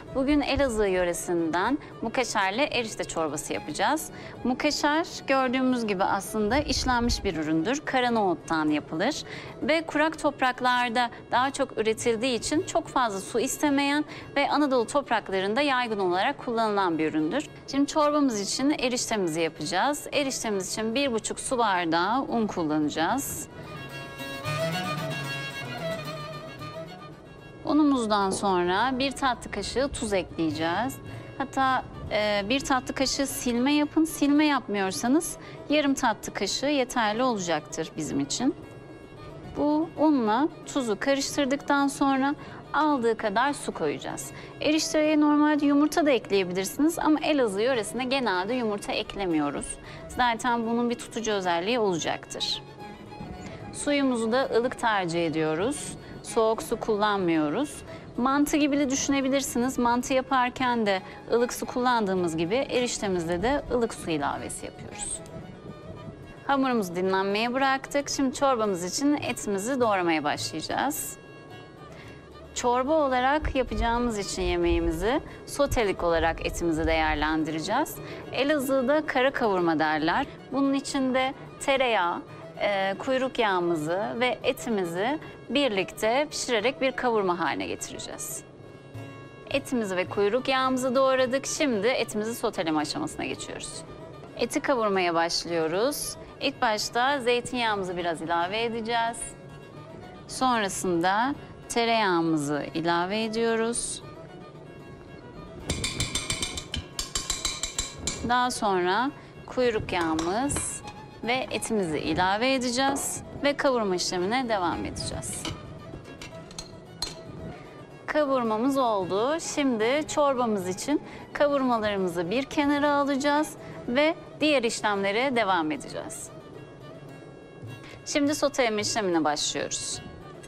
Bugün Elazığ yöresinden mukaşerli erişte çorbası yapacağız. Mukaşer gördüğümüz gibi aslında işlenmiş bir üründür. Kara nohuttan yapılır ve kurak topraklarda daha çok üretildiği için çok fazla su istemeyen ve Anadolu topraklarında yaygın olarak kullanılan bir üründür. Şimdi çorbamız için eriştemizi yapacağız. Eriştemiz için 1,5 su bardağı un kullanacağız. Unumuzdan sonra 1 tatlı kaşığı tuz ekleyeceğiz. Hatta 1 tatlı kaşığı silme yapın. Silme yapmıyorsanız yarım tatlı kaşığı yeterli olacaktır bizim için. Bu unla tuzu karıştırdıktan sonra aldığı kadar su koyacağız. Erişteye normalde yumurta da ekleyebilirsiniz ama Elazığ yöresinde genelde yumurta eklemiyoruz. Zaten bunun bir tutucu özelliği olacaktır. Suyumuzu da ılık tercih ediyoruz. Soğuk su kullanmıyoruz. Mantı gibi de düşünebilirsiniz. Mantı yaparken de ılık su kullandığımız gibi eriştemizde de ılık su ilavesi yapıyoruz. Hamurumuzu dinlenmeye bıraktık. Şimdi çorbamız için etimizi doğramaya başlayacağız. Çorba olarak yapacağımız için yemeğimizi sotelik olarak etimizi değerlendireceğiz. Elazığ'da kara kavurma derler. Bunun içinde tereyağı, kuyruk yağımızı ve etimizi birlikte pişirerek bir kavurma haline getireceğiz. Etimizi ve kuyruk yağımızı doğradık. Şimdi etimizi soteleme aşamasına geçiyoruz. Eti kavurmaya başlıyoruz. İlk başta zeytinyağımızı biraz ilave edeceğiz. Sonrasında tereyağımızı ilave ediyoruz. Daha sonra kuyruk yağımız ve etimizi ilave edeceğiz ve kavurma işlemine devam edeceğiz. Kavurmamız oldu. Şimdi çorbamız için kavurmalarımızı bir kenara alacağız ve diğer işlemlere devam edeceğiz. Şimdi soteleme işlemine başlıyoruz.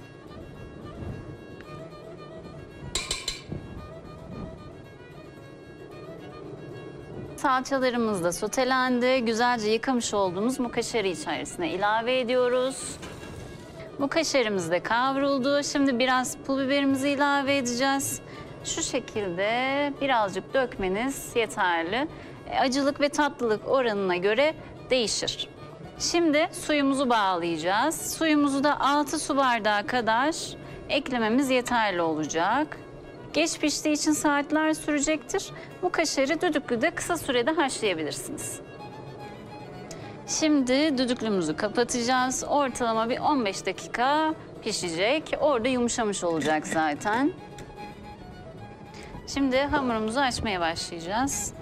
Salçalarımız da sotelendi. Güzelce yıkamış olduğumuz mukaşeri içerisine ilave ediyoruz. Mukaşerimiz de kavruldu. Şimdi biraz pul biberimizi ilave edeceğiz. Şu şekilde birazcık dökmeniz yeterli. Acılık ve tatlılık oranına göre değişir. Şimdi suyumuzu bağlayacağız. Suyumuzu da 6 su bardağı kadar eklememiz yeterli olacak. Geç piştiği için saatler sürecektir. Bu kaşarı düdüklüde kısa sürede haşlayabilirsiniz. Şimdi düdüklümüzü kapatacağız. Ortalama bir 15 dakika pişecek. Orada yumuşamış olacak zaten. Şimdi hamurumuzu açmaya başlayacağız.